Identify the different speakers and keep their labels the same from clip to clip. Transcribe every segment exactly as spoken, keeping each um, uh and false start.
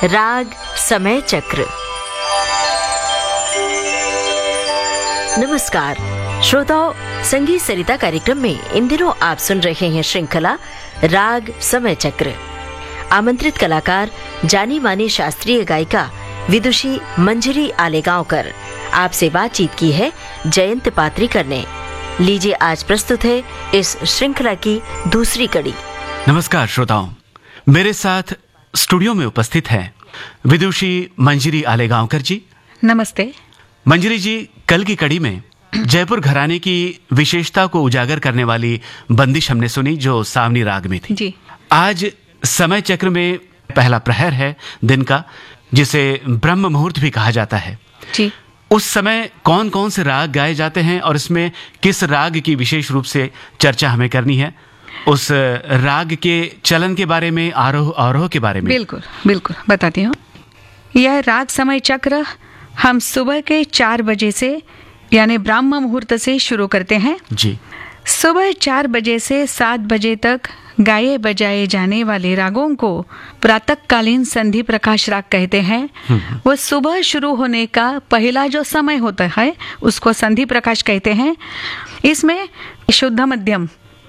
Speaker 1: राग समय चक्र। नमस्कार श्रोताओं, संगीत सरिता कार्यक्रम में इन दिनों आप सुन रहे हैं श्रृंखला राग समय चक्र। आमंत्रित कलाकार जानी मानी शास्त्रीय गायिका विदुषी मंजरी आलेगांवकर आपसे बातचीत की है जयंत पात्रीकर ने। लीजिए आज प्रस्तुत है इस श्रृंखला की दूसरी कड़ी।
Speaker 2: नमस्कार श्रोताओं, मेरे साथ स्टूडियो में उपस्थित हैं विदुषी मंजरी आलेगांवकर जी।
Speaker 3: नमस्ते
Speaker 2: मंजरी जी, कल की कड़ी में जयपुर घराने की विशेषता को उजागर करने वाली बंदिश हमने सुनी जो सावनी राग में थी
Speaker 3: जी।
Speaker 2: आज समय चक्र में पहला प्रहर है दिन का, जिसे ब्रह्म मुहूर्त भी कहा जाता है
Speaker 3: जी।
Speaker 2: उस समय कौन कौन से राग गाए जाते हैं और इसमें किस राग की विशेष रूप से चर्चा हमें करनी है, उस राग के चलन के बारे में, आरोह अवरोह के बारे में।
Speaker 3: बिल्कुल बिल्कुल बताती हूँ। यह राग समय चक्र हम सुबह के चार बजे से यानी ब्रह्म मुहूर्त से शुरू करते हैं
Speaker 2: जी।
Speaker 3: सुबह चार बजे से सात बजे तक गाए बजाए जाने वाले रागों को प्रातःकालीन संधि प्रकाश राग कहते हैं। वो सुबह शुरू होने का पहला जो समय होता है उसको संधि प्रकाश कहते हैं। इसमें शुद्ध मध्यम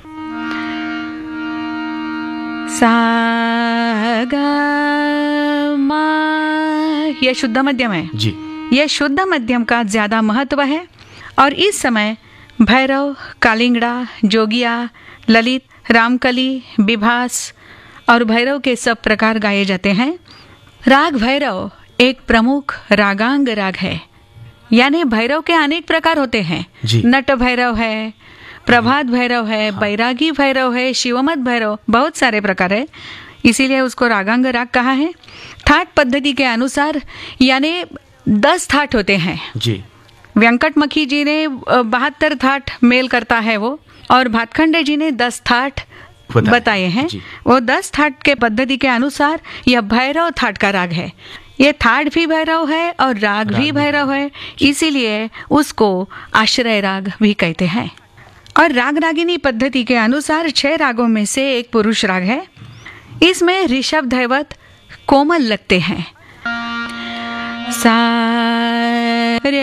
Speaker 3: सा गा मा, यह शुद्ध मध्यम है
Speaker 2: जी।
Speaker 3: यह शुद्ध मध्यम का ज्यादा महत्व है और इस समय भैरव, कालिंगड़ा, जोगिया, ललित, रामकली, विभास और भैरव के सब प्रकार गाए जाते हैं। राग भैरव एक प्रमुख रागांग राग है, यानी भैरव के अनेक प्रकार होते हैं। नट भैरव है, प्रभात भैरव है, बैरागी भैरव है, शिवमत भैरव, बहुत सारे प्रकार है, इसीलिए उसको रागांग राग कहा है। थाट पद्धति के अनुसार यानी दस थाट होते हैं
Speaker 2: जी।
Speaker 3: वेंकटमखी जी ने बहत्तर थाट मेल करता है वो, और भातखंडे जी ने दस थाट बताए हैं। वो दस थाट के पद्धति के अनुसार यह भैरव थाट का राग है। ये थाट भी भैरव है और राग, राग भी भैरव है, इसीलिए उसको आश्रय राग भी कहते हैं। और राग रागिनी पद्धति के अनुसार छह रागों में से एक पुरुष राग है। इसमें ऋषभ दैवत कोमल लगते हैं। सा रे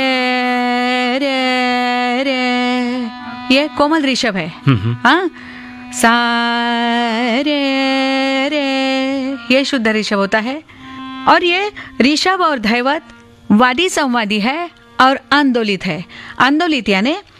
Speaker 3: रे रे, ये कोमल ऋषभ है। हाँ, सा रे रे, ये शुद्ध ऋषभ होता है। और ये ऋषभ और धैवत वादी संवादी है और आंदोलित है। आंदोलित यानी